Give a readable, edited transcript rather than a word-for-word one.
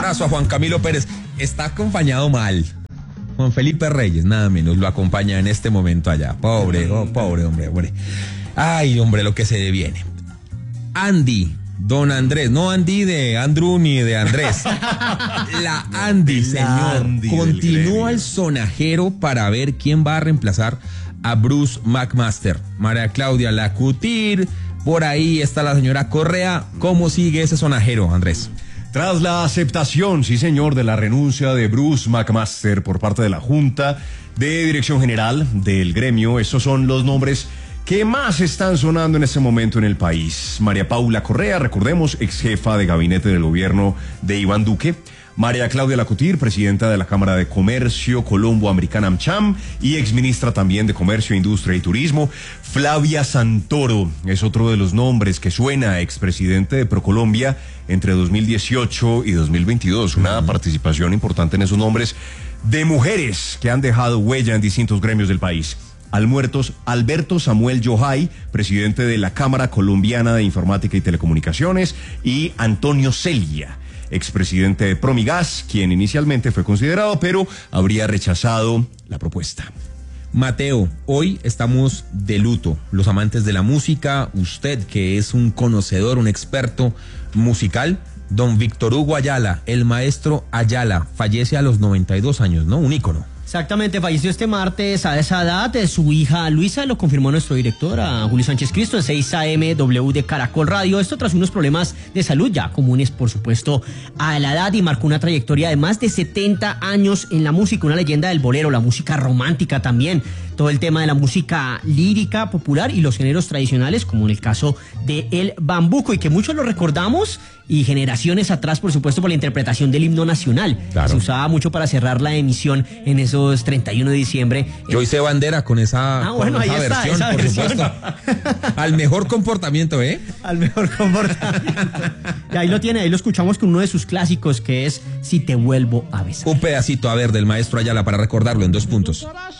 abrazo a Juan Camilo Pérez. Está acompañado mal. Juan Felipe Reyes, nada menos, lo acompaña en este momento allá. Pobre hombre. Ay, hombre, lo que se deviene. Andy, don Andrés, no Andy de Andrew ni de Andrés. La Andy, señor. Andy continúa el sonajero para ver quién va a reemplazar a Bruce McMaster. María Claudia Lacutir, por ahí está la señora Correa. ¿Cómo sigue ese sonajero, Andrés? Tras la aceptación, sí señor, de la renuncia de Bruce McMaster por parte de la Junta de Dirección General del gremio, estos son los nombres que más están sonando en este momento en el país. María Paula Correa, recordemos, ex jefa de gabinete del gobierno de Iván Duque. María Claudia Lacutir, presidenta de la Cámara de Comercio Colombo-Americana AmCham y exministra también de Comercio, Industria y Turismo. Flavia Santoro es otro de los nombres que suena, expresidente de ProColombia entre 2018 y 2022. Una participación importante en esos nombres de mujeres que han dejado huella en distintos gremios del país. Alberto Samuel Yohay, presidente de la Cámara Colombiana de Informática y Telecomunicaciones, y Antonio Celia, expresidente de Promigas, quien inicialmente fue considerado, pero habría rechazado la propuesta. Mateo, hoy estamos de luto, los amantes de la música, usted que es un conocedor, un experto musical, don Víctor Hugo Ayala, el maestro Ayala, fallece a los 92 años, ¿no? Un ícono. Exactamente, falleció este martes a esa edad. Su hija Luisa, lo confirmó nuestro director, a Julio Sánchez Cristo, en 6 AM W de Caracol Radio. Esto tras unos problemas de salud ya comunes, por supuesto, a la edad, y marcó una trayectoria de más de 70 años en la música, una leyenda del bolero, la música romántica también, todo el tema de la música lírica popular y los géneros tradicionales, como en el caso de el bambuco, y que muchos lo recordamos, y generaciones atrás, por supuesto, por la interpretación del himno nacional. Claro. Se usaba mucho para cerrar la emisión en esos 31 de diciembre. Yo hice bandera con esa, bueno, ahí está, versión, esa por versión. supuesto. Al mejor comportamiento, ¿eh? Al mejor comportamiento. Y ahí lo tiene, ahí lo escuchamos con uno de sus clásicos, que es Si te vuelvo a besar. Un pedacito, a ver, del maestro Ayala para recordarlo en 2 puntos.